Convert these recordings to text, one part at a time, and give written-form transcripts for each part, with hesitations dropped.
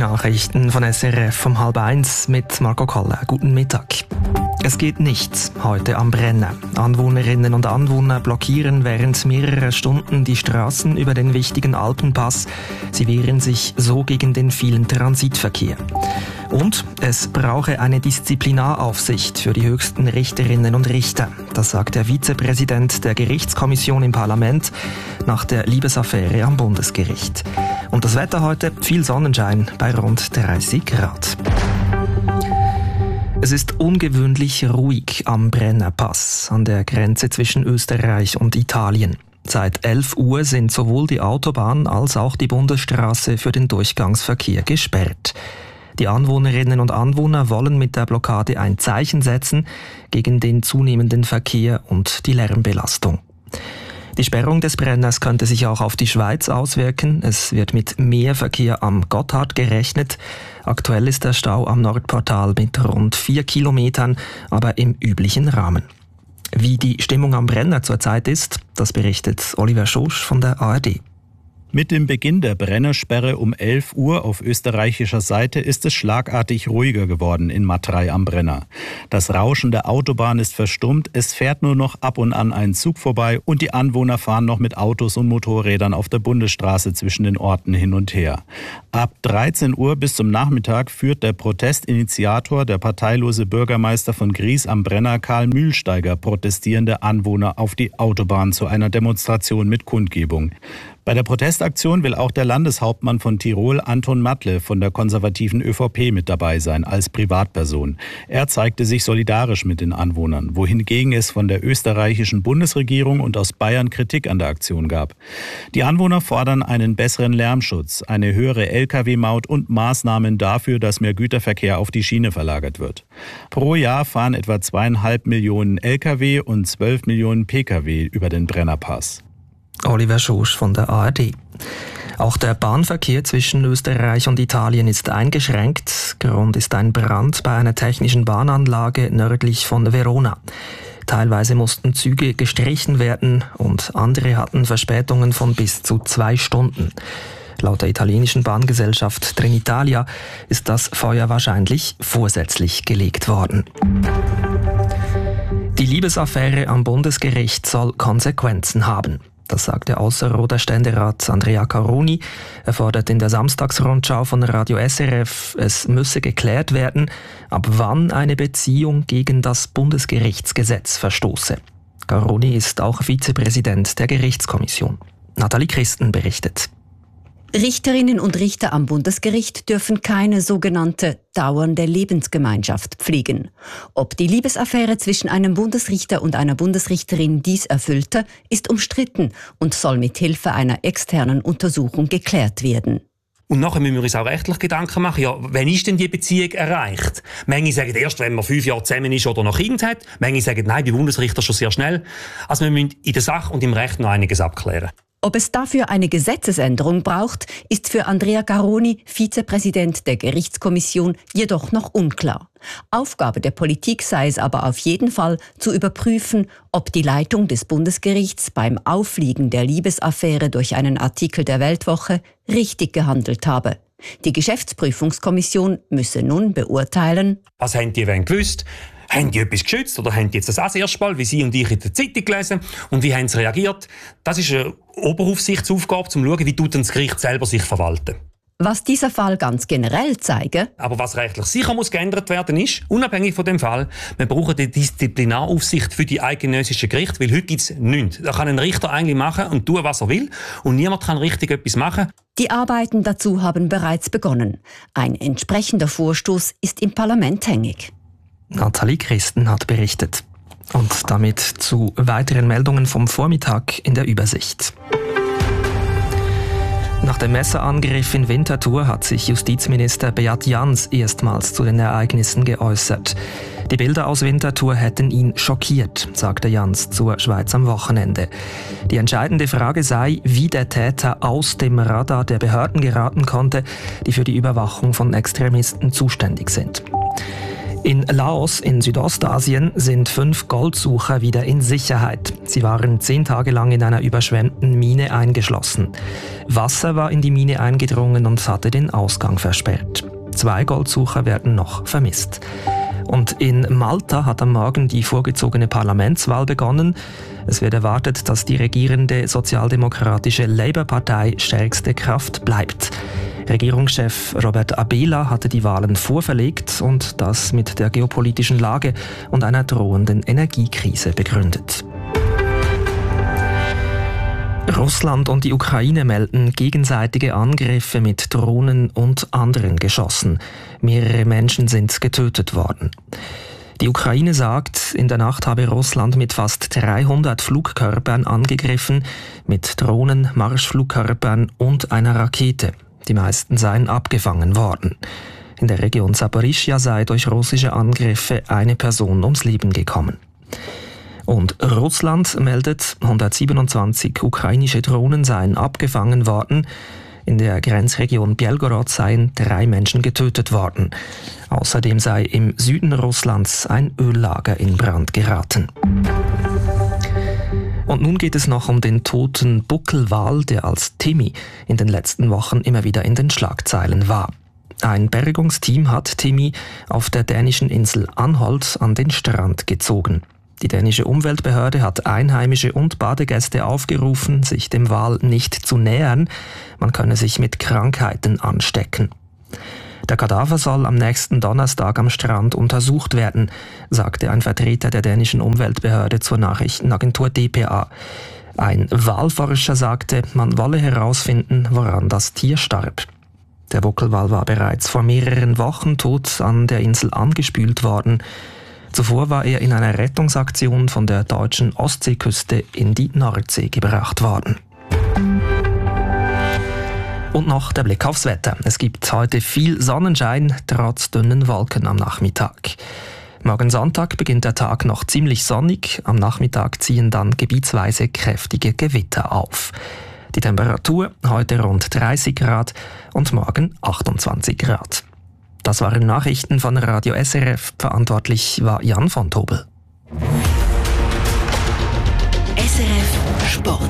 Nachrichten von SRF um 12:30 mit Marco Koller. Guten Mittag. Es geht nichts heute am Brenner. Anwohnerinnen und Anwohner blockieren während mehrerer Stunden die Straßen über den wichtigen Alpenpass. Sie wehren sich so gegen den vielen Transitverkehr. Und es brauche eine Disziplinaraufsicht für die höchsten Richterinnen und Richter. Das sagt der Vizepräsident der Gerichtskommission im Parlament nach der Liebesaffäre am Bundesgericht. Und das Wetter heute, viel Sonnenschein bei rund 30 Grad. Es ist ungewöhnlich ruhig am Brennerpass, an der Grenze zwischen Österreich und Italien. Seit 11 Uhr sind sowohl die Autobahn als auch die Bundesstraße für den Durchgangsverkehr gesperrt. Die Anwohnerinnen und Anwohner wollen mit der Blockade ein Zeichen setzen gegen den zunehmenden Verkehr und die Lärmbelastung. Die Sperrung des Brenners könnte sich auch auf die Schweiz auswirken. Es wird mit mehr Verkehr am Gotthard gerechnet. Aktuell ist der Stau am Nordportal mit rund 4 Kilometern, aber im üblichen Rahmen. Wie die Stimmung am Brenner zurzeit ist, das berichtet Oliver Schosch von der ARD. Mit dem Beginn der Brennersperre um 11 Uhr auf österreichischer Seite ist es schlagartig ruhiger geworden in Matrei am Brenner. Das Rauschen der Autobahn ist verstummt, es fährt nur noch ab und an ein Zug vorbei und die Anwohner fahren noch mit Autos und Motorrädern auf der Bundesstraße zwischen den Orten hin und her. Ab 13 Uhr bis zum Nachmittag führt der Protestinitiator, der parteilose Bürgermeister von Gries am Brenner, Karl Mühlsteiger, protestierende Anwohner auf die Autobahn zu einer Demonstration mit Kundgebung. Bei der Protestaktion will auch der Landeshauptmann von Tirol, Anton Matle, von der konservativen ÖVP mit dabei sein, als Privatperson. Er zeigte sich solidarisch mit den Anwohnern, wohingegen es von der österreichischen Bundesregierung und aus Bayern Kritik an der Aktion gab. Die Anwohner fordern einen besseren Lärmschutz, eine höhere Lkw-Maut und Maßnahmen dafür, dass mehr Güterverkehr auf die Schiene verlagert wird. Pro Jahr fahren etwa 2,5 Millionen Lkw und 12 Millionen Pkw über den Brennerpass. Oliver Schosch von der ARD. Auch der Bahnverkehr zwischen Österreich und Italien ist eingeschränkt. Grund ist ein Brand bei einer technischen Bahnanlage nördlich von Verona. Teilweise mussten Züge gestrichen werden und andere hatten Verspätungen von bis zu 2 Stunden. Laut der italienischen Bahngesellschaft Trenitalia ist das Feuer wahrscheinlich vorsätzlich gelegt worden. Die Liebesaffäre am Bundesgericht soll Konsequenzen haben. Das sagt der Ausserrhoder Ständerat Andrea Caroni. Er fordert in der Samstagsrundschau von Radio SRF, es müsse geklärt werden, ab wann eine Beziehung gegen das Bundesgerichtsgesetz verstoße. Caroni ist auch Vizepräsident der Gerichtskommission. Nathalie Christen berichtet. Richterinnen und Richter am Bundesgericht dürfen keine sogenannte dauernde Lebensgemeinschaft pflegen. Ob die Liebesaffäre zwischen einem Bundesrichter und einer Bundesrichterin dies erfüllte, ist umstritten und soll mit Hilfe einer externen Untersuchung geklärt werden. Und nachher müssen wir uns auch rechtlich Gedanken machen, ja, wann ist denn die Beziehung erreicht? Manche sagen erst, wenn man 5 Jahre zusammen ist oder noch Kind hat. Manche sagen, nein, bei Bundesrichter schon sehr schnell. Also wir müssen in der Sache und im Recht noch einiges abklären. Ob es dafür eine Gesetzesänderung braucht, ist für Andrea Caroni, Vizepräsident der Gerichtskommission, jedoch noch unklar. Aufgabe der Politik sei es aber auf jeden Fall zu überprüfen, ob die Leitung des Bundesgerichts beim Auffliegen der Liebesaffäre durch einen Artikel der Weltwoche richtig gehandelt habe. Die Geschäftsprüfungskommission müsse nun beurteilen: Was haben die gewusst? Haben die etwas geschützt oder haben die jetzt das erste Mal, wie Sie und ich in der Zeitung gelesen, und wie haben sie reagiert? Das ist eine Oberaufsichtsaufgabe, um zu schauen, wie das Gericht selber sich verwalten. Was dieser Fall ganz generell zeige. Aber was rechtlich sicher muss geändert werden ist, unabhängig von dem Fall, wir brauchen die Disziplinaraufsicht für die eidgenössischen Gerichte, weil heute gibt es nichts. Da kann ein Richter eigentlich machen und tun, was er will, und niemand kann richtig etwas machen. Die Arbeiten dazu haben bereits begonnen. Ein entsprechender Vorstoß ist im Parlament hängig. Nathalie Christen hat berichtet. Und damit zu weiteren Meldungen vom Vormittag in der Übersicht. Nach dem Messerangriff in Winterthur hat sich Justizminister Beat Jans erstmals zu den Ereignissen geäußert. Die Bilder aus Winterthur hätten ihn schockiert, sagte Jans zur Schweiz am Wochenende. Die entscheidende Frage sei, wie der Täter aus dem Radar der Behörden geraten konnte, die für die Überwachung von Extremisten zuständig sind. In Laos in Südostasien sind 5 Goldsucher wieder in Sicherheit. Sie waren 10 Tage lang in einer überschwemmten Mine eingeschlossen. Wasser war in die Mine eingedrungen und hatte den Ausgang versperrt. 2 Goldsucher werden noch vermisst. Und in Malta hat am Morgen die vorgezogene Parlamentswahl begonnen. Es wird erwartet, dass die regierende sozialdemokratische Labour-Partei stärkste Kraft bleibt. Regierungschef Robert Abela hatte die Wahlen vorverlegt und das mit der geopolitischen Lage und einer drohenden Energiekrise begründet. Russland und die Ukraine melden gegenseitige Angriffe mit Drohnen und anderen Geschossen. Mehrere Menschen sind getötet worden. Die Ukraine sagt, in der Nacht habe Russland mit fast 300 Flugkörpern angegriffen, mit Drohnen, Marschflugkörpern und einer Rakete. Die meisten seien abgefangen worden. In der Region Saporischschja sei durch russische Angriffe eine Person ums Leben gekommen. Und Russland meldet, 127 ukrainische Drohnen seien abgefangen worden. In der Grenzregion Belgorod seien 3 Menschen getötet worden. Außerdem sei im Süden Russlands ein Öllager in Brand geraten. Und nun geht es noch um den toten Buckelwal, der als Timmy in den letzten Wochen immer wieder in den Schlagzeilen war. Ein Bergungsteam hat Timmy auf der dänischen Insel Anholt an den Strand gezogen. Die dänische Umweltbehörde hat Einheimische und Badegäste aufgerufen, sich dem Wal nicht zu nähern. Man könne sich mit Krankheiten anstecken. Der Kadaver soll am nächsten Donnerstag am Strand untersucht werden, sagte ein Vertreter der dänischen Umweltbehörde zur Nachrichtenagentur dpa. Ein Walforscher sagte, man wolle herausfinden, woran das Tier starb. Der Buckelwal war bereits vor mehreren Wochen tot an der Insel angespült worden. Zuvor war er in einer Rettungsaktion von der deutschen Ostseeküste in die Nordsee gebracht worden. Und noch der Blick aufs Wetter. Es gibt heute viel Sonnenschein, trotz dünnen Wolken am Nachmittag. Morgen Sonntag beginnt der Tag noch ziemlich sonnig. Am Nachmittag ziehen dann gebietsweise kräftige Gewitter auf. Die Temperatur heute rund 30 Grad und morgen 28 Grad. Das waren Nachrichten von Radio SRF. Verantwortlich war Jan von Tobel. SRF Sport.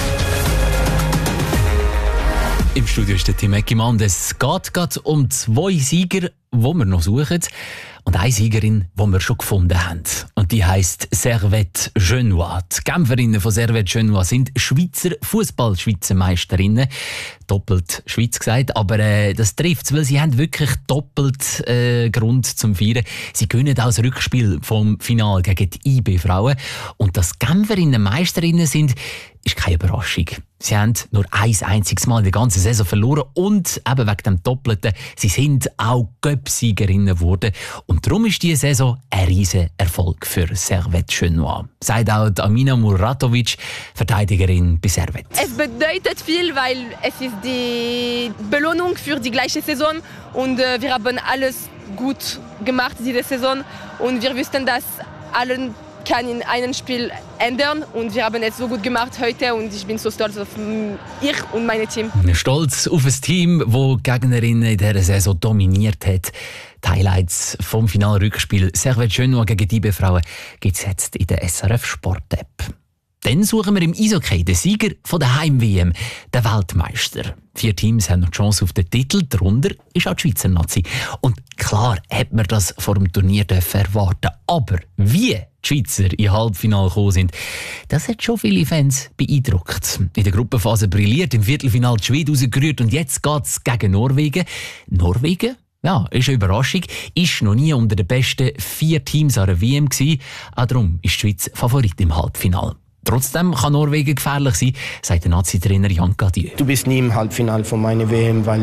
Im Studio ist der Tim Eckimann. Es geht um 2 Sieger, die wir noch suchen. Und eine Siegerin, die wir schon gefunden haben. Und die heisst Servette Genua. Die Kämpferinnen von Servette Genua sind Schweizer Fußball-Schweizer-Meisterinnen. Doppelt Schweiz gesagt, aber das trifft es, weil sie haben wirklich doppelt Grund zum Feiern. Sie gewinnen auch das Rückspiel vom Finale gegen die IB-Frauen. Und dass Kämpferinnen-Meisterinnen sind, ist keine Überraschung. Sie haben nur ein einziges Mal in der ganzen Saison verloren und eben wegen dem Doppelten, sie sind auch Cup-Siegerinnen geworden. Und darum ist diese Saison ein riesen Erfolg für Servette Genua. Sagt auch Amina Muratovic, Verteidigerin bei Servette. Es bedeutet viel, weil es ist die Belohnung für die gleiche Saison und wir haben alles gut gemacht diese Saison und wir wussten, dass allen kann in einem Spiel ändern und wir haben es so gut gemacht heute und ich bin so stolz auf ich und mein Team. Stolz auf ein Team, das die Gegnerinnen in dieser Saison dominiert hat. Die Highlights vom Finalrückspiel Servette Genua gegen die IB-Frauen gibt es jetzt in der SRF Sport-App. Dann suchen wir im Eishockey den Sieger von der Heim-WM, den Weltmeister. 4 Teams haben noch die Chance auf den Titel, darunter ist auch die Schweizer Nazi. Und klar hat man das vor dem Turnier erwarten. Aber wie die Schweizer im Halbfinale gekommen sind, das hat schon viele Fans beeindruckt. In der Gruppenphase brilliert, im Viertelfinale die Schweden rausgerührt und jetzt geht es gegen Norwegen. Norwegen? Ja, ist eine Überraschung. Ist noch nie unter den besten 4 Teams an der WM gewesen. Auch darum ist die Schweiz Favorit im Halbfinale. Trotzdem kann Norwegen gefährlich sein, sagt der Nazi-Trainer Jan Cadieux. Du bist nie im Halbfinale von meiner WM, weil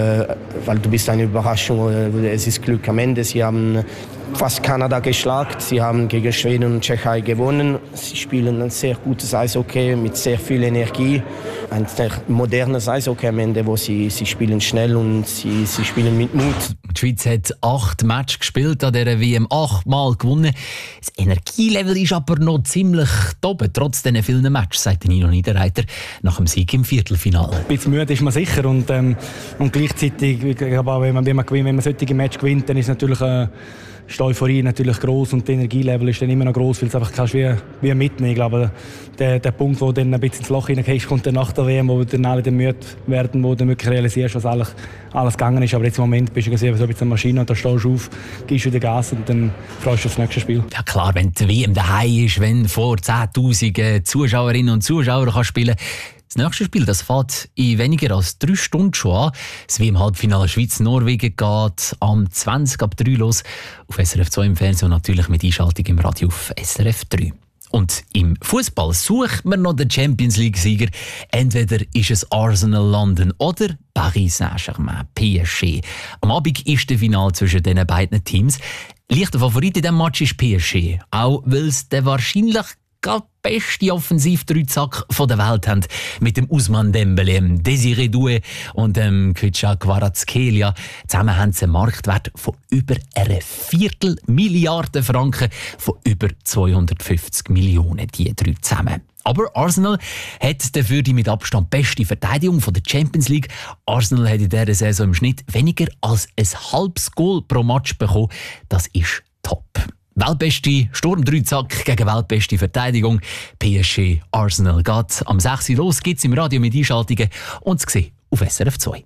du bist eine Überraschung. Es ist Glück am Ende. Sie haben fast Kanada geschlagen. Sie haben gegen Schweden und Tschechei gewonnen. Sie spielen ein sehr gutes Eishockey mit sehr viel Energie. Ein sehr modernes Eishockey am Ende, wo sie spielen schnell und sie spielen mit Mut. Die Schweiz hat 8 Matches gespielt an dieser WM, 8 Mal gewonnen. Das Energielevel ist aber noch ziemlich oben, trotz diesen vielen Matches, sagt Nino Niederreiter nach dem Sieg im Viertelfinale. Ein bisschen müde ist man sicher und gleichzeitig, aber wenn man solche Match gewinnt, dann ist es natürlich ist die Euphorie natürlich gross und das Energielevel ist dann immer noch gross, weil es einfach kannst wie mitnehmen. Ich glaube, der Punkt, wo du dann ein bisschen ins Loch hineingehst, kommt dann nach der WM, wo du dann alle müde werden, wo du wirklich realisierst, was alles gegangen ist. Aber jetzt im Moment bist du so ein bisschen eine Maschine und da stehst du auf, gibst wieder Gas und dann freust du auf das nächste Spiel. Ja klar, wenn die WM daheim ist, wenn vor 10'000 Zuschauerinnen und Zuschauern kannst spielen. Das nächste Spiel, das fährt in weniger als 3 Stunden schon an. Das WM-Halbfinale Schweiz-Norwegen geht am 20 ab 3 los. Auf SRF 2 im Fernsehen und natürlich mit Einschaltung im Radio auf SRF 3. Und im Fußball sucht man noch den Champions-League-Sieger. Entweder ist es Arsenal London oder Paris Saint-Germain, PSG. Am Abend ist das Finale zwischen diesen beiden Teams. Leichter Favorit in diesem Match ist PSG. Auch weil es der wahrscheinlich beste Offensiv-Dreizack der Welt haben. Mit dem Ousmane Dembélé, dem Désiré Doué und dem Khvicha Kvaratskhelia. Zusammen haben sie einen Marktwert von über 1/4 Milliarde Franken, von über 250 Millionen, die 3 zusammen. Aber Arsenal hat dafür die mit Abstand beste Verteidigung von der Champions League. Arsenal hat in dieser Saison im Schnitt weniger als ein halbes Goal pro Match bekommen. Das ist top. Weltbeste Sturm-Dreizack gegen weltbeste Verteidigung. PSG Arsenal geht am 6. los, gibt es im Radio mit Einschaltungen und zu sehen auf SRF 2.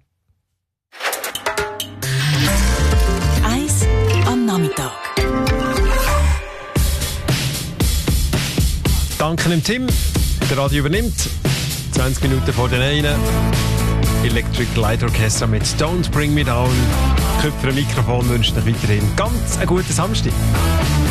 Eis am Nachmittag. Danke dem Tim. Der Radio übernimmt. 20 Minuten vor den einen. Electric Light Orchestra mit Don't Bring Me Down. Köpfer am Mikrofon wünscht euch weiterhin ganz einen guten Samstag.